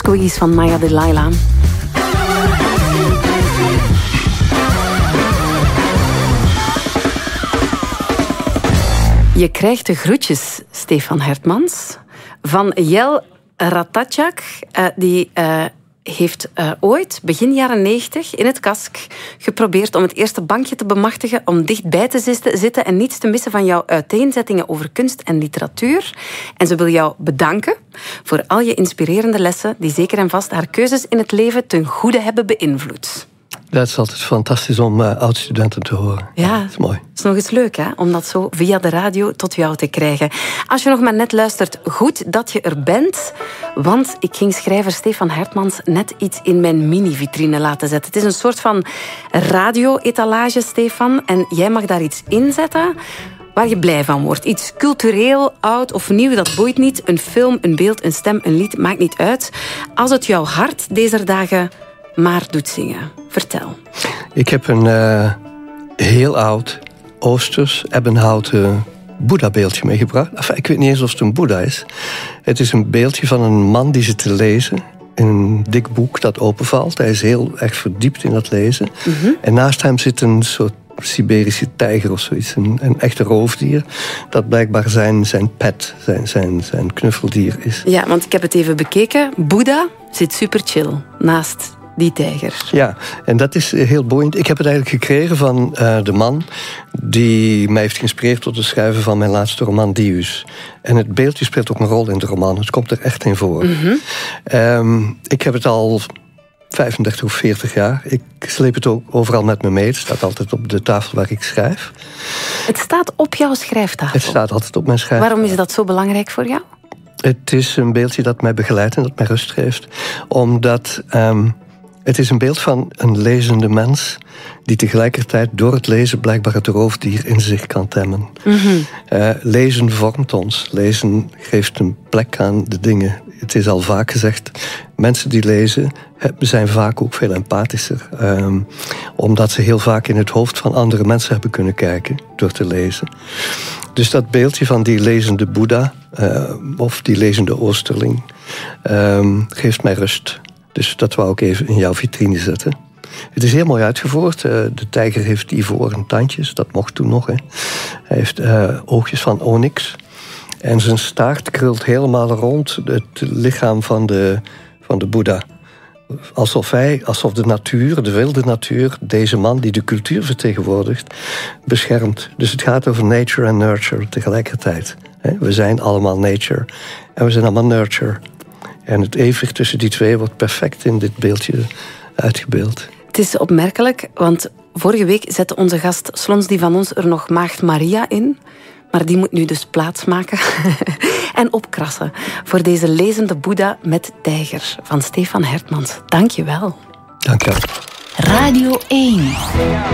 Squeeze van Maya Delilah. Je krijgt de groetjes, Stefan Hertmans, van Jel Ratatjak. Die heeft ooit, begin jaren 90, in het Kask geprobeerd om het eerste bankje te bemachtigen, om dichtbij te zitten en niets te missen van jouw uiteenzettingen over kunst en literatuur. En ze wil jou bedanken voor al je inspirerende lessen die zeker en vast haar keuzes in het leven ten goede hebben beïnvloed. Dat is altijd fantastisch om oud-studenten te horen. Ja, dat is mooi. Het is nog eens leuk, hè, om dat zo via de radio tot jou te krijgen. Als je nog maar net luistert, goed dat je er bent. Want ik ging schrijver Stefan Hertmans net iets in mijn mini-vitrine laten zetten. Het is een soort van radio-etalage, Stefan. En jij mag daar iets in zetten waar je blij van wordt. Iets cultureel, oud of nieuw, dat boeit niet. Een film, een beeld, een stem, een lied, maakt niet uit. Als het jouw hart deze dagen maar doet zingen. Vertel. Ik heb een heel oud Oosters ebbenhouten Boeddha-beeldje meegebracht. Enfin, ik weet niet eens of het een Boeddha is. Het is een beeldje van een man die zit te lezen in een dik boek dat openvalt. Hij is heel erg verdiept in dat lezen. Mm-hmm. En naast hem zit een soort Siberische tijger of zoiets. Een echte roofdier. Dat blijkbaar zijn pet, zijn knuffeldier is. Ja, want ik heb het even bekeken. Boeddha zit super chill naast die tijger. Ja, en dat is heel boeiend. Ik heb het eigenlijk gekregen van de man die mij heeft geïnspireerd tot het schrijven van mijn laatste roman Dius. En het beeldje speelt ook een rol in de roman. Het komt er echt in voor. Mm-hmm. Ik heb het al 35 of 40 jaar. Ik sleep het ook overal met me mee. Het staat altijd op de tafel waar ik schrijf. Het staat op jouw schrijftafel? Het staat altijd op mijn schrijftafel. Waarom is dat zo belangrijk voor jou? Het is een beeldje dat mij begeleidt en dat mij rust geeft. Omdat het is een beeld van een lezende mens die tegelijkertijd door het lezen blijkbaar het roofdier in zich kan temmen. Mm-hmm. Lezen vormt ons. Lezen geeft een plek aan de dingen. Het is al vaak gezegd, mensen die lezen zijn vaak ook veel empathischer. Omdat ze heel vaak in het hoofd van andere mensen hebben kunnen kijken door te lezen. Dus dat beeldje van die lezende Boeddha of die lezende Oosterling geeft mij rust. Dus dat wou ik even in jouw vitrine zetten. Het is heel mooi uitgevoerd. De tijger heeft ivoren tandjes, dat mocht toen nog. Hè. Hij heeft oogjes van onyx. En zijn staart krult helemaal rond het lichaam van de Boeddha. Alsof de natuur, de wilde natuur, deze man die de cultuur vertegenwoordigt, beschermt. Dus het gaat over nature en nurture tegelijkertijd. We zijn allemaal nature en we zijn allemaal nurture. En het evenwicht tussen die twee wordt perfect in dit beeldje uitgebeeld. Het is opmerkelijk, want vorige week zette onze gast Slons die van ons er nog Maagd Maria in. Maar die moet nu dus plaatsmaken en opkrassen voor deze lezende Boeddha met tijger van Stefan Hertmans. Dank je wel. Dank je wel. Radio 1.